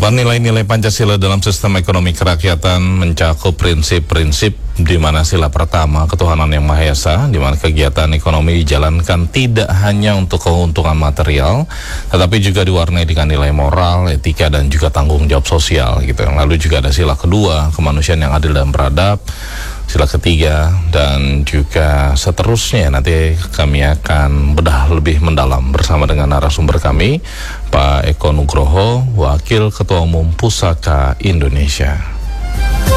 Nilai-nilai Pancasila dalam sistem ekonomi kerakyatan mencakup prinsip-prinsip di mana sila pertama ketuhanan yang Maha Esa, di mana kegiatan ekonomi dijalankan tidak hanya untuk keuntungan material, tetapi juga diwarnai dengan nilai moral, etika, dan juga tanggung jawab sosial gitu. Lalu juga ada sila kedua, kemanusiaan yang adil dan beradab, sila ketiga, dan juga seterusnya. Nanti kami akan bedah lebih mendalam bersama dengan narasumber kami, Pak Eko Nugroho, Wakil Ketua Umum Pusaka Indonesia.